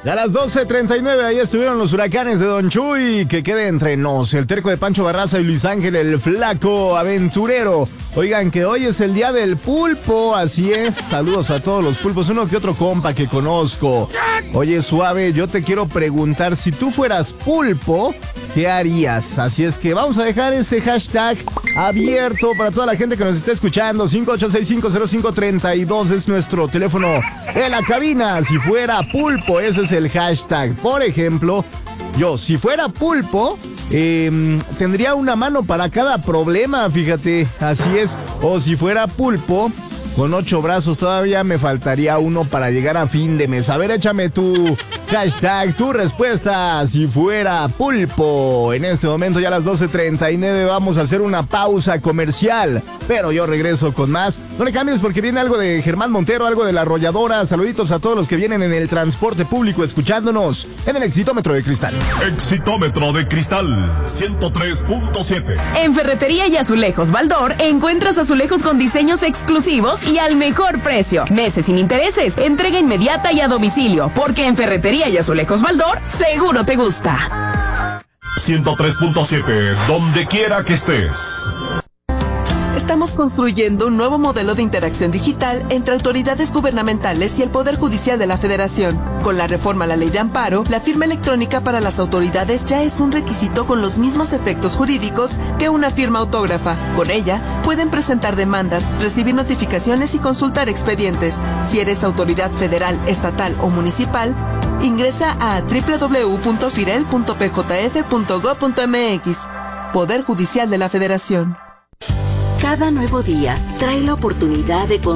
A las 12:39 ahí estuvieron los huracanes de Don Chuy. Que quede entre nos el terco de Pancho Barraza y Luis Ángel el flaco aventurero. Oigan, que hoy es el día del pulpo, así es. Saludos a todos los pulpos, uno que otro compa que conozco. Oye, suave, yo te quiero preguntar, si tú fueras pulpo, ¿qué harías? Así es que vamos a dejar ese hashtag abierto para toda la gente que nos esté escuchando. 58650532 es nuestro teléfono de la cabina. Si fuera pulpo, ese es el hashtag. Por ejemplo, yo, si fuera pulpo, tendría una mano para cada problema, fíjate, así es. O si fuera pulpo, con 8 brazos todavía me faltaría uno para llegar a fin de mes. A ver, échame tu hashtag, tu respuesta, si fuera pulpo. En este momento ya a las 12:39 vamos a hacer una pausa comercial, pero yo regreso con más. No le cambies porque viene algo de Germán Montero, algo de La Arrolladora. Saluditos a todos los que vienen en el transporte público escuchándonos en el Exitómetro de Cristal. Exitómetro de Cristal 103.7. En Ferretería y Azulejos Baldor encuentras azulejos con diseños exclusivos y al mejor precio. Meses sin intereses, entrega inmediata y a domicilio, porque en Ferretería y Azulejos Baldor seguro te gusta. 103.7, donde quiera que estés. Estamos construyendo un nuevo modelo de interacción digital entre autoridades gubernamentales y el Poder Judicial de la Federación. Con la reforma a la Ley de Amparo, la firma electrónica para las autoridades ya es un requisito con los mismos efectos jurídicos que una firma autógrafa. Con ella, pueden presentar demandas, recibir notificaciones y consultar expedientes. Si eres autoridad federal, estatal o municipal, ingresa a www.firel.pjf.gov.mx. Poder Judicial de la Federación. Cada nuevo día trae la oportunidad de